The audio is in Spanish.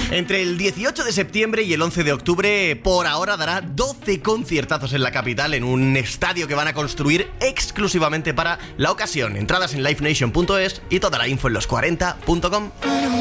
Entre el 18 de septiembre y el 11 de octubre, por ahora dará 12 conciertazos en la capital, en un estadio que van a construir exclusivamente para la ocasión. Entradas en livenation.es y toda la info en los40.com.